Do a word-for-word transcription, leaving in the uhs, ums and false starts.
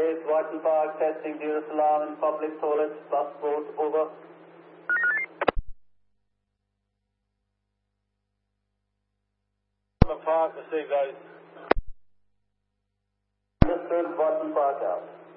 Base, Whiten Park, testing Deer Salam in public toilets, bus boat, over. Park, the sea guys. Understood, Whiten Park out.